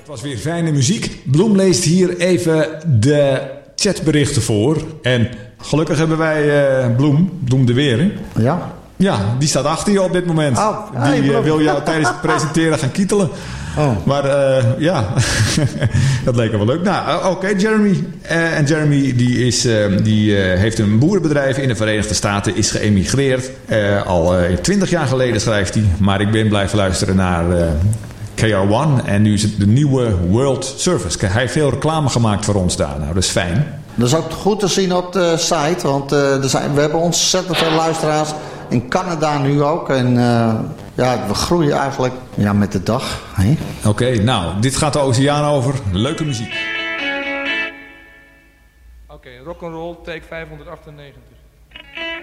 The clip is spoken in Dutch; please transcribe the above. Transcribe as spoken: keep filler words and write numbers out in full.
Het was weer fijne muziek. Bloem leest hier even de chatberichten voor. En gelukkig hebben wij uh, Bloem, Bloem de Weer. Hè? Ja. Ja, die staat achter je op dit moment. Oh, hey, die uh, Bloem. wil jou tijdens het presenteren gaan kietelen. Oh. Maar uh, ja, dat leek wel leuk. Nou, uh, oké, okay, Jeremy. Uh, en Jeremy die is, uh, die, uh, heeft een boerenbedrijf in de Verenigde Staten, is geëmigreerd. Uh, al twintig uh, jaar geleden schrijft hij. Maar ik ben blijven luisteren naar uh, K R one. En nu is het de nieuwe World Service. Hij heeft veel reclame gemaakt voor ons daar. Nou, dat is fijn. Dat is ook goed te zien op de site. Want uh, er zijn, we hebben ontzettend veel luisteraars. In Canada nu ook. En uh, ja, we groeien eigenlijk ja, met de dag. Oké, okay, nou, dit gaat de oceaan over. Leuke muziek. Oké, okay, rock'n'roll, take vijfhonderdachtennegentig.